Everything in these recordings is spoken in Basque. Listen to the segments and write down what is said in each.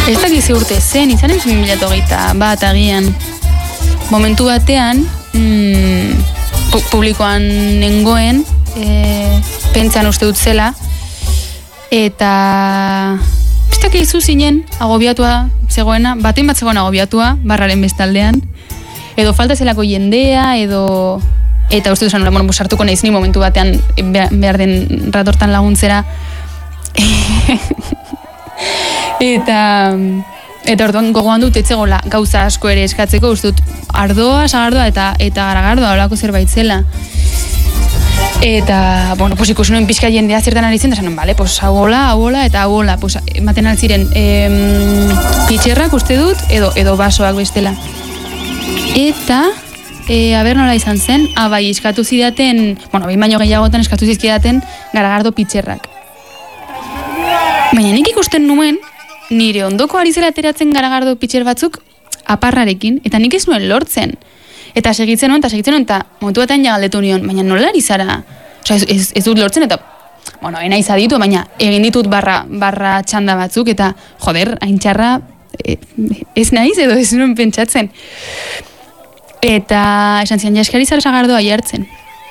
Ez dakiz urte zen, izan ez 2021 agian. Momentu batean, publikoan nengoen, pentsan uste dut zela, eta ez dakiz zinen agobiatua zegoena, baten bat zegoen agobiatua, barraren bestaldean, edo falta zelako jendea, edo... Eta uste duzan, bueno, sartuko naiz ni momentu batean behar den ratortan laguntzera. Eta orduan gogoan dut etzegola gauza asko ere eskatzeko, uste dut ardoa, sagardoa eta garagardoa olako zerbait zela. Eta, bueno, pues ikusi nuen pixka jendea zertan ari zen, da zanen, bale, pues hau hola, eta hau hola, pues ematen altziren pitxerrak uste dut, edo basoak bestela. Eta... aber nola izan zen, bai, eskatu zidaten, bueno, behin baino gehiagotan eskatu zizkidaten garagardo pitxerrak. Baina nik ikusten nuen, nire ondoko ari zela ateratzen garagardo pitxer batzuk aparrarekin, eta nik ez nuen lortzen. Eta segitzen nuen, eta momentu batean jagaldetu nion, baina nola ari zara? Osa, ez dut lortzen, eta, bueno, ena izaditu, baina egin ditut barra txanda batzuk, eta, joder, hain txarra, ez naiz edo ez nuen pentsatzen. Eta esan zian, jaskari zara sagardoa jartzen.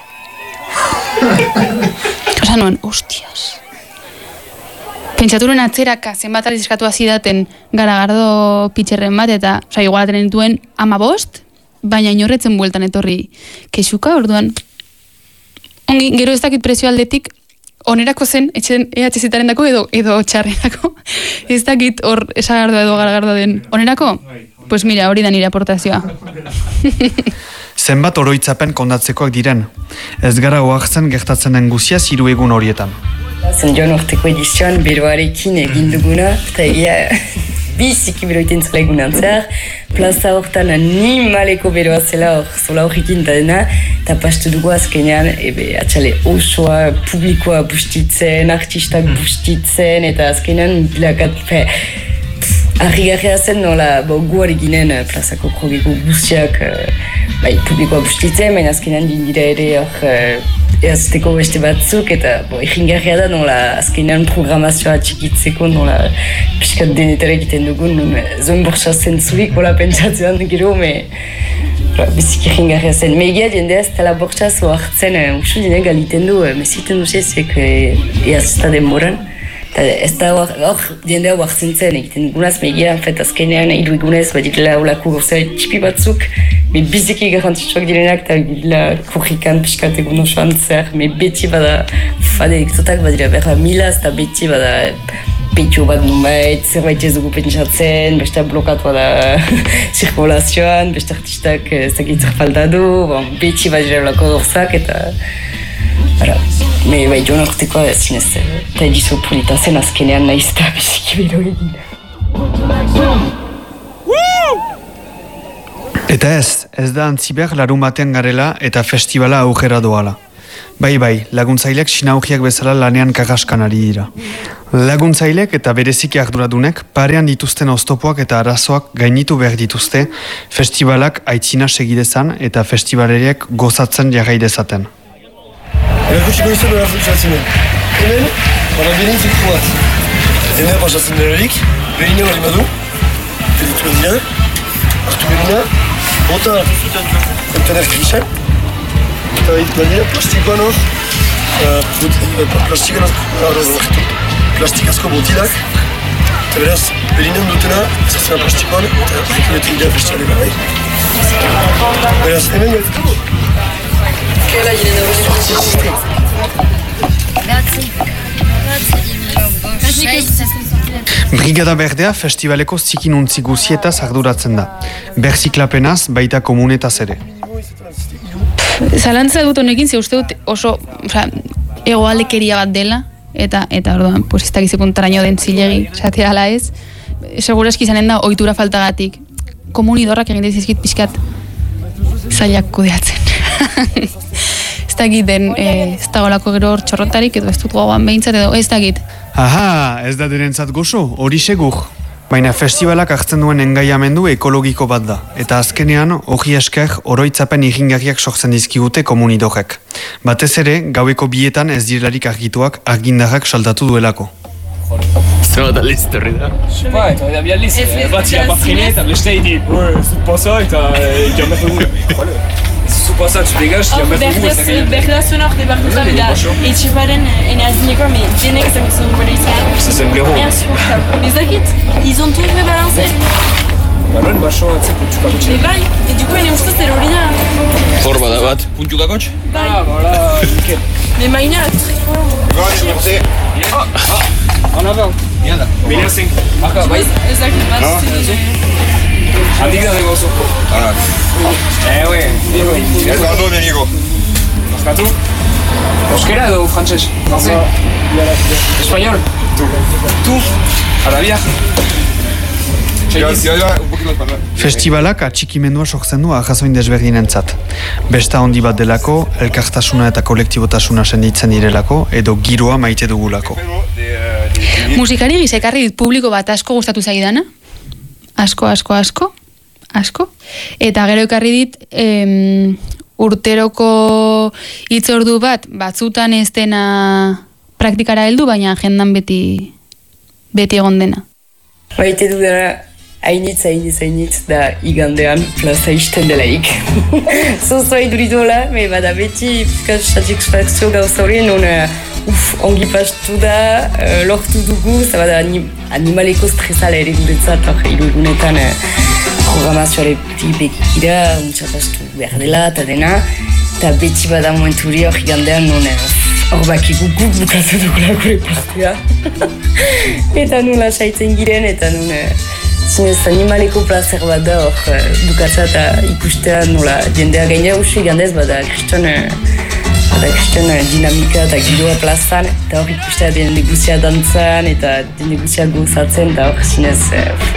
Osa nuen, hostias. Pentsaturen atzeraka zenbat aldiz eskatu azidaten garagardo pitxerren bat, eta igualaten dituen 15, baina inorretzen bueltan etorri kexuka, orduan. Ongi, gero ez dakit prezio aldetik, onerako zen, EHZ-aren dako edo txarrenako. Ez dakit hor sagardoa edo garagardoa den onerako? Pues mira, hori da nire aportazioa. Zenbat oroitzapen kondatzekoak diren. Ez gara oaxtzen gertatzen den guzia 3 egun horietan. Zen joan orteko edizioan beroarekin egin duguna, eta egia biziki beroiten zela egun antzer, plaza hortan animaleko beroa zela zola horrekin da dena, eta pastu dugu azkenean, atxale osoa, publikoa bustitzen, artistak bustitzen, eta azkenean bilakat, argigarria zen nola guari ginen plazako krogiko guztiak publikoa bustitzen, baina azkenean dindira ere eazteko beste batzuk, eta egingarria da nola azkenean programazioa txikitzeko nola piskat denetara egiten dugun, zoen borsa zentzurik hola pentsatzean gero, biziki egingarria zen. Megia jendea ez tala borsa zo hartzen, usu jendea galiten du, mesiten duzezek eazta denboran. Ez da hor jendea huartzen zen egiten gunaz, megia, azkenean hiru egunez, baditela olako gauza txipi batzuk, biziki garrantzitsuak direnak, eta kurrikan piskat egun osoan zer, beti bada, ekzotak badira berra milaz, eta beti bada petio bat nunbait, zerbait ez dugu pentsatzen, beste blokatu da zirkulazioan, beste artistak zakitzer falta du, beti badira olako gauzak, eta... bai joan ortekoa zinez, eta edizo polita zen azkenean nahiz eta biziki bero egin. Eta ez da antziber larun batean garela eta festivala aurrera doala. Bai, laguntzaileak sinaugiak bezala lanean kagaskan ari dira. Laguntzaileak eta bereziki arduradunek parean dituzten oztopoak eta arazoak gainitu behar dituzte festivalak aitzina segidezan eta festivaleriek gozatzen jarrai dezaten. Erakutsiko izan nola funtsatzen den. Hemen, bada benintzek bat. Hemen pasatzen derarik, behina bali badu, editua dira, hartu behina, bota kontener krisan, eta badira plastikoan hor, plastik asko botilak, eta beraz, behinen dutena, ezatzen plastikoan, eta ekumetik dira festivalera bai. Beraz, hemen gaitu. Kela jinen hori. Brigada Berdea festivaleko zikinuntzi guzietaz arduratzen da. Berziklapenaz baita komunetaz ere. Zalantza dut honekin, ze uste dut oso egoalekeria bat dela, eta orduan, pues ez dakize puntaraino den zilegi, esatea ala ez. Seguraski izanen da ohitura faltagatik. Komunidorrak egin dizkit pixkat zailak kudeatzen. Ez dakiten, ez dagolako gero hor txorrotarik, edo ez dut gogoan behintzat, edo ez dakit. Aha, ez da direntzat gozo, hori segur. Baina festivalak hartzen duen engaiamendu ekologiko bat da, eta azkenean hori esker oroitzapen iringarriak sortzen dizkigute komunidorek. Batez ere, gaueko bietan ez direlarik argituak argindarrak saltatu duelako. Zer aldiz etorri da? Ba, eta da bialdiz, bat zira paprine eta beste dit, ez dut pasa eta joan behar dugu. Ez dut pasa, tu dégage, joan behar dugu. Berdazuen hor debartuta, beda etxeparen energinekoa, me denek zagutzen dugu izan. Ça c'est un blaireau. Insupportable. Les akit, ils ont tout fait balancer. Ba, noen baso antzek puntu kakotxe. Et bai, et du coup, ene ustez erorina. Hor bada bat, puntu kakotx? Bai. Ah, voilà, nickel. Mais maina, En avant. Bien da. Binean zen. Aka, bai. ezakit bat. Handik da dugu oso. Hala. Oui. Ez bardo, menigo. Euskatu? Euskera edo frantses? Francés? Español? Tu? Arabia? Festivalak atxikimendua sortzen du ahazoin desberdinentzat. Besta handi bat delako, elkartasuna eta kolektibotasuna senditzen direlako, edo giroa maite dugulako. Musikari gizekarri dit publiko bat asko gustatu zaidana. Asko. Eta gero ekarri dit urteroko hitzordu bat, batzutan ez dena praktikara heldu, baina agendan beti egon dena. Maite dudana, hainitz da igandean plaza isten delaik. Zozoa iduridola, me bada beti pizkat satisfakzio gauza hori, non ongi pastu da, lortu dugu, zabada animaleko stresala ere guretzat, hiru egunetan programazioare begikira, untxapastu behar dela eta dena, eta beti bada momenturi hor igandean, non hor bakigu guk bukatu dugula gure partea. Eta nula saitzen giren, eta nun zinez animaleko plazer bat da hor bukatza eta ikustea nola jendea gainera usu igandez bada kriston dinamika eta giroa plazan, eta hor ikustea den neguzia dantzan eta den neguzia gozatzen, eta hor zinez